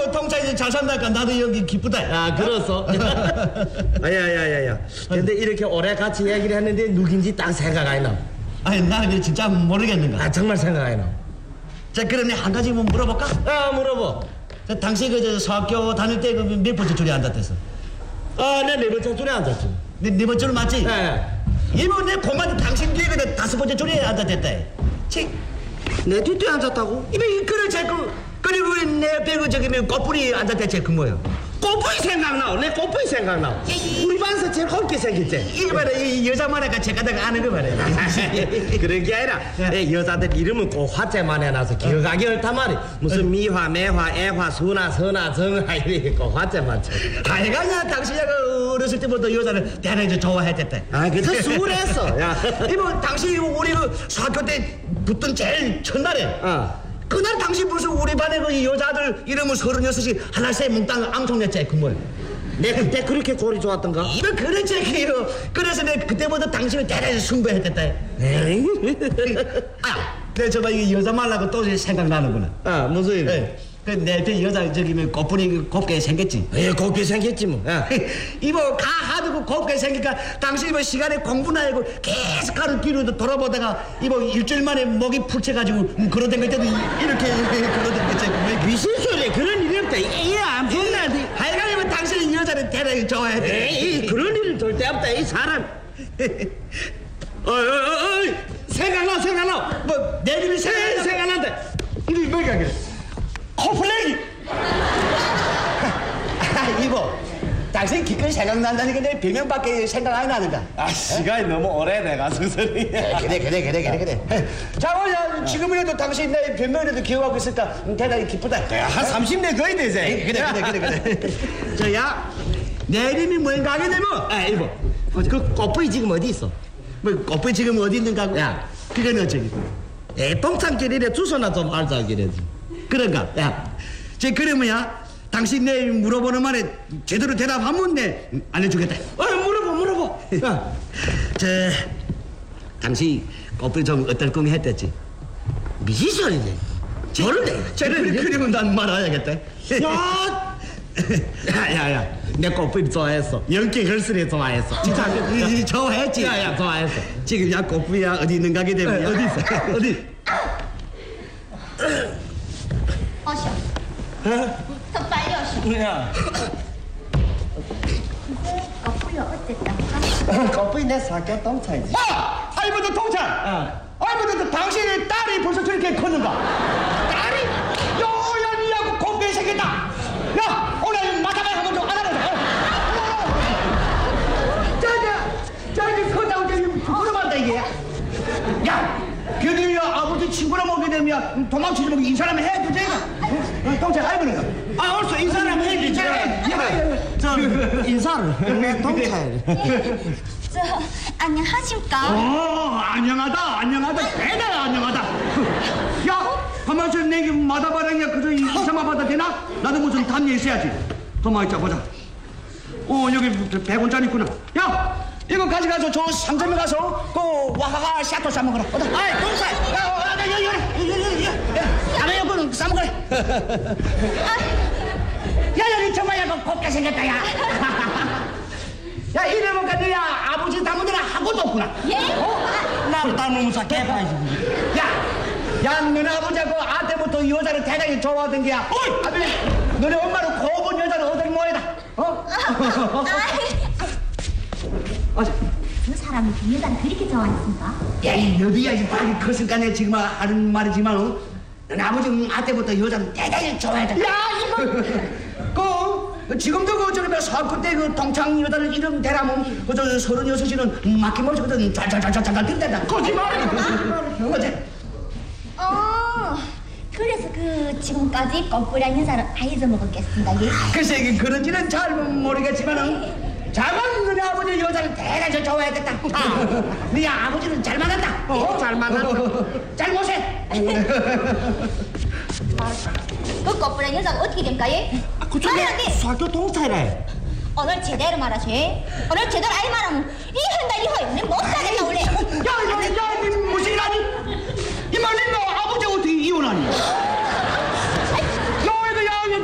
뭐 동창이 잘 산다니까 나도 여기 기쁘다. 아, 그렇소. 야야야야야. 근데 이렇게 오래 같이 얘기를 했는데 누군지 딱 생각 안 나. 아니 나는 진짜 모르겠는가. 아, 정말 생각 안 나. 자 그럼 한 가지 뭐 물어볼까? 아, 물어봐. 자, 당시 그 서학교 다닐 때 그 몇 번째 줄에 앉았댔어? 아, 내 네 번째 줄에 앉았지. 네 번째 줄 맞지? 네. 이번 내 고만 당신 뒤에 그 다섯 번째 줄에 앉았댔다. 치. 내 뒷뒤에 앉았다고? 이be 그렇지 그리고 내 옆에 그 저기 꽃뿌리 앉았댔지 그 뭐야? 꽃보이 생각나. 내 꽃보이 생각나. 우리 반에서 제일 헐게 생겼지. 이거 봐라 이 여자만 아까 제가다가 아는 거 봐라. 그런 게 아니라 여자들 이름은 꼭 화제만 해놔서 기억하기 옳단 말이. 무슨 미화, 매화, 애화, 수나, 선화, 정화 이렇게 꼭 화제만 쳐. 하여간야 당신이 그 어렸을 때부터 여자를 대단히 좋아했댔다. 아, 그저 수월했어. 야. 이거 당시 우리 그 수학교 때 붙던 제일 첫날에 그날 당시 무슨 우리 반에 그 여자들 이름은 36이 하나씩 몽땅 앙통냈지 그 뭐야. 내 그때 그렇게 꼴이 좋았던가? 이거 그렇지 그요. 그래서 내가 그때부터 당신을 대단히 숭배했댔다. 에이? 아, 내가 정말 이 여자 말라고 또 생각나는구나. 아, 무슨 일? 네. 그내 옆에 여자 저기 꽃분이 곱게 생겼지. 예, 곱게 생겼지 뭐. 야. 이모 가 하도 곱게 생기니까 당신 이모 시간에 공부나 하고 계속 하루 뒤로 돌아보다가 이모 일주일 만에 목이 풀쳐가지고 그러던 거 때도 이렇게 그러던 거지. 무슨 소리야? 그런 일이 없다. 안 본다지. 하여간이면 당신이 이 여자를 대단히 좋아해. 에이, 그런 일 절대 없다. 이 사람. 어이, 생각나. 뭐 내 이름이 생각난다. 이름이 뭐야 그래? 코플레이. 이모 당신 기껏 생각난다니까 내 별명밖에 생각 안 나는가? 아, 시간이 너무 오래돼가지고 소리야. 그래. 자, 지금이라도 당신 내 별명이라도 기억하고 있을까? 대단히 기쁘다. 한 30년 거의 되지. 그래. 저야, 내 이름이 뭔가 하게 되면, 이모. 그 꽃보이 지금 어디 있어? 뭐 꽃불 지금 어디 있는가? 야. 그거는 저기. 동창길이래 주소나 좀 알자 그래지. 그런가? 야, 그러면야, 당신 내 물어보는 말에 제대로 대답하면 내 알려주겠다. 물어봐. 당신 꽃불 좀 어떨 꿈 했댔지? 무슨 소리네? 저를 그리면 난 말아야겠다. 야, 내 꽃불 좋아했어. 연기 글쓰리 좋아했어. 진짜 좋아했지? 야, 좋아했어. 지금 야 꽃불이야 어디 있는가 하게 되면 어디 있어? 어디? 어셔. 더 빨리 어셔. 야. 거꾸로 어쨌다. 꽃불이 내 사교 동창이지. 할머니 동창. 할머니 당신의 딸이 벌써 저렇게 컸는가? 딸이? 요연이하고 곱게 생겼다. 야 오늘 마다발 한번 좀 알아보자. 저기 커다고 저기 부끄러워한다 이게. 야. 그들이야 아버지 친구랑 오게 되면 도망치지 말고 인사라면 해야 되지. 동생 할머니가. 옳소 인사라면 해야지. 저 인사를. 동창. 저 안녕하십니까? 안녕하다. 대단히 안녕하다. 야, 가만있어 내게 마다바랑이야 그저 인사만 받아 되나? 나도 무슨 답례 있어야지. 도망 있자 보자. 여기 100원짜리 있구나. 야, 이거 가져가서 저 상점에 가서 그 와하하 샤토 싸먹어라. 아이, 동생. 여기. 다음에 이거는 싸먹어라. 야, 정말 야, 곱게 생겼다, 야. 야, 이래보니까 너야 아버지 닮은 데는 한 곳도 없구나. 예? 나를 닮으면서 개판이지. 야, 너네 아버지하고 아 때부터 이 여자를 대단히 좋아하던 게야. 아버지, 너네 엄마는 고본 여자는 어디 뭐이다? 그 사람이 그 여자를 그렇게 좋아했습니까? 야, 이 너비야 이 빨리 컸을까 내 지금 하는 말이지만, 너네 아버지 아 때부터 여자는 대단히 좋아했다. 야, 이거 지금도 저기 서학교 때 그 동창 여자를 이름 대라면 그저 36이는 막힘없이거든 잘 뛴단다. 거짓말. 어제. 그래서 그 지금까지 거꾸리한 여자를 다 잊어먹었겠습니다. 예? 글쎄 그런지는 잘 모르겠지만은 자만 너네 아버지 여자를 대단히 좋아했겠다. 네 아버지는 잘 만났다. 잘 만났다. 잘 모세. 그 거꾸리한 여자가 어떻게 됩니까? 예? 그쪽에 수학교 동창이래. 오늘 제대로 말하시. 오늘 제대로 아이 말하면 이혼다 못 가겠다 원래. 야, 무슨 일하니? 이 말이 너 아버지 어떻게 이혼하니?